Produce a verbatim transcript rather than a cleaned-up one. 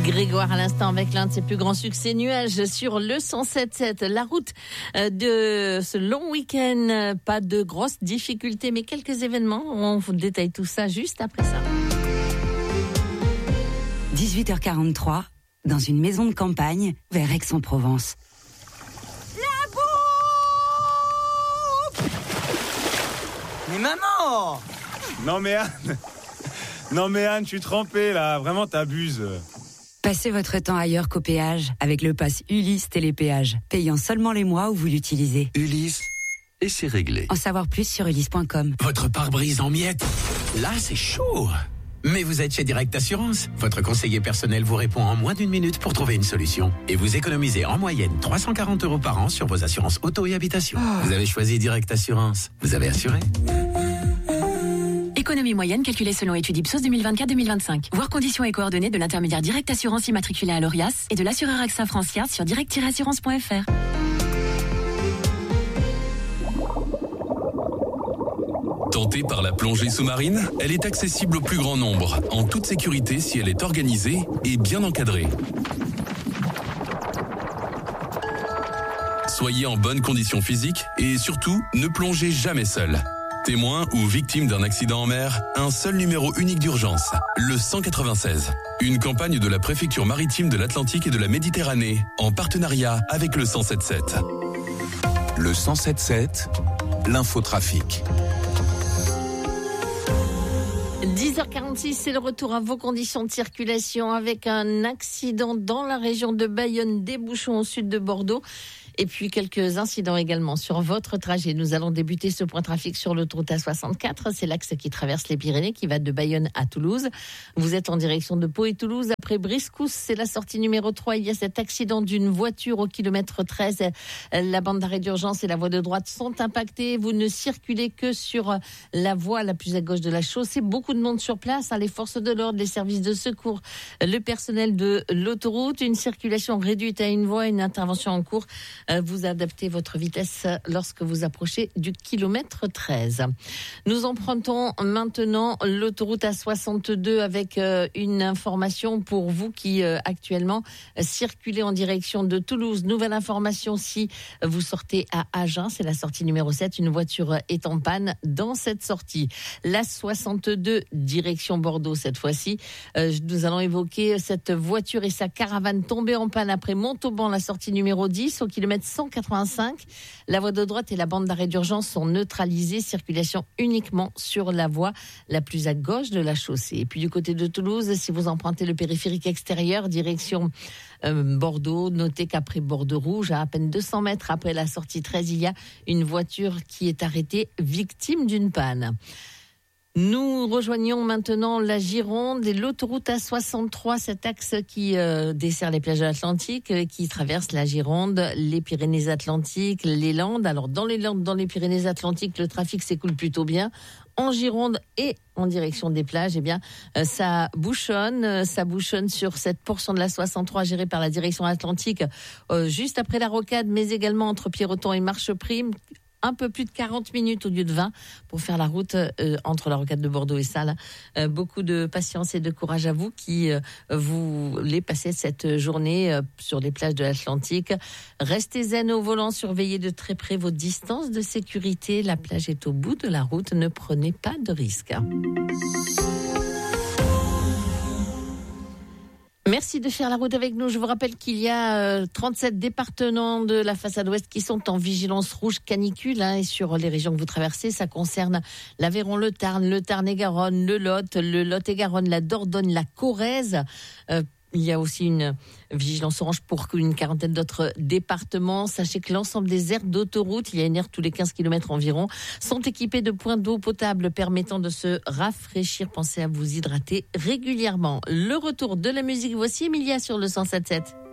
Grégoire à l'instant avec l'un de ses plus grands succès, Nuages sur le cent sept sept. La route de ce long week-end, pas de grosses difficultés mais quelques événements. On vous détaille tout ça juste après ça. dix-huit heures quarante-trois, dans une maison de campagne vers Aix-en-Provence. La bouffe! Mais maman! Non mais Anne, non mais Anne, je suis trempé là, vraiment t'abuses. Passez votre temps ailleurs qu'au péage avec le pass Ulysse Télépéage, payant seulement les mois où vous l'utilisez. Ulysse, et c'est réglé. En savoir plus sur ulysse point com. Votre pare-brise en miettes, là c'est chaud. Mais vous êtes chez Direct Assurance. Votre conseiller personnel vous répond en moins d'une minute pour trouver une solution. Et vous économisez en moyenne trois cent quarante euros par an sur vos assurances auto et habitation. Oh. Vous avez choisi Direct Assurance. Vous avez assuré. Économie moyenne calculée selon étude Ipsos deux mille vingt-quatre deux mille vingt-cinq. Voir conditions et coordonnées de l'intermédiaire Direct Assurance immatriculé à l'Orias et de l'assureur AXA Francia sur direct tiret assurance point f r. Tentée par la plongée sous-marine, elle est accessible au plus grand nombre, en toute sécurité si elle est organisée et bien encadrée. Soyez en bonne condition physique et surtout, ne plongez jamais seul. Témoin ou victime d'un accident en mer, un seul numéro unique d'urgence, le cent quatre-vingt-seize. Une campagne de la préfecture maritime de l'Atlantique et de la Méditerranée, en partenariat avec le cent sept sept. Le cent sept sept, l'infotrafic. dix heures quarante-six, c'est le retour à vos conditions de circulation avec un accident dans la région de Bayonne, des bouchons au sud de Bordeaux. Et puis quelques incidents également sur votre trajet. Nous allons débuter ce point trafic sur l'autoroute A soixante-quatre. C'est l'axe qui traverse les Pyrénées, qui va de Bayonne à Toulouse. Vous êtes en direction de Pau et Toulouse. Après Briscousse, c'est la sortie numéro trois. Il y a cet accident d'une voiture au kilomètre treize. La bande d'arrêt d'urgence et la voie de droite sont impactées. Vous ne circulez que sur la voie la plus à gauche de la chaussée. Beaucoup de monde sur place, hein, les forces de l'ordre, les services de secours, le personnel de l'autoroute. Une circulation réduite à une voie, une intervention en cours. Vous adaptez votre vitesse lorsque vous approchez du kilomètre treize. Nous empruntons maintenant l'autoroute A soixante-deux avec une information pour vous qui actuellement circulez en direction de Toulouse. Nouvelle information, si vous sortez à Agen, c'est la sortie numéro sept, une voiture est en panne dans cette sortie. La soixante-deux, direction Bordeaux cette fois-ci. Nous allons évoquer cette voiture et sa caravane tombée en panne après Montauban, la sortie numéro dix, au kilomètre cent quatre-vingt-cinq. La voie de droite et la bande d'arrêt d'urgence sont neutralisées. Circulation uniquement sur la voie la plus à gauche de la chaussée. Et puis du côté de Toulouse, si vous empruntez le périphérique extérieur, direction euh, Bordeaux, notez qu'après Bordeaux Rouge, à à peine deux cents mètres après la sortie treize, il y a une voiture qui est arrêtée, victime d'une panne. Nous rejoignons maintenant la Gironde et l'autoroute A soixante-trois, cet axe qui euh, dessert les plages de l'Atlantique, euh, qui traverse la Gironde, les Pyrénées-Atlantiques, les Landes. Alors dans les Landes, dans les Pyrénées-Atlantiques, le trafic s'écoule plutôt bien. En Gironde et en direction des plages, eh bien, euh, ça bouchonne, euh, ça bouchonne sur cette portion de la soixante-trois gérée par la direction Atlantique, euh, juste après la rocade, mais également entre Pierreton et Marcheprime. Un peu plus de quarante minutes au lieu de vingt pour faire la route euh, entre la rocade de Bordeaux et Salles. Euh, beaucoup de patience et de courage à vous qui euh, vous voulez passer cette journée euh, sur les plages de l'Atlantique. Restez zen au volant, surveillez de très près vos distances de sécurité. La plage est au bout de la route, ne prenez pas de risques. Merci de faire la route avec nous. Je vous rappelle qu'il y a euh, trente-sept départements de la façade ouest qui sont en vigilance rouge canicule, hein, et sur les régions que vous traversez, ça concerne l'Aveyron, le Tarn, le Tarn-et-Garonne, le Lot, le Lot-et-Garonne, la Dordogne, la Corrèze. Euh, Il y a aussi une vigilance orange pour une quarantaine d'autres départements. Sachez que l'ensemble des aires d'autoroute, il y a une aire tous les quinze kilomètres environ, sont équipées de points d'eau potable permettant de se rafraîchir. Pensez à vous hydrater régulièrement. Le retour de la musique, voici Emilia sur le cent sept sept.